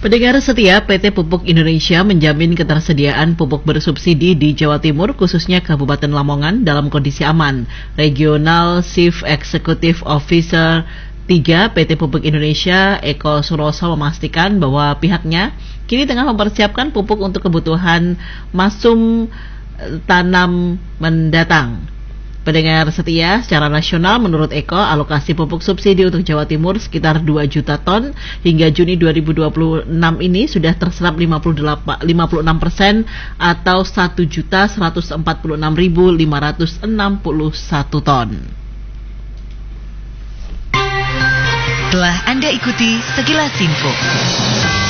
Pendengar setia, PT Pupuk Indonesia menjamin ketersediaan pupuk bersubsidi di Jawa Timur, khususnya Kabupaten Lamongan, dalam kondisi aman. Regional Chief Executive Officer 3 PT Pupuk Indonesia, Eko Suroso, memastikan bahwa pihaknya kini tengah mempersiapkan pupuk untuk kebutuhan masum tanam mendatang. Pendengar setia, secara nasional menurut Eko, alokasi pupuk subsidi untuk Jawa Timur sekitar 2 juta ton. Hingga Juni 2026 ini sudah terserap 56% atau 1.146.561 ton. Telah Anda ikuti Sekilas Info.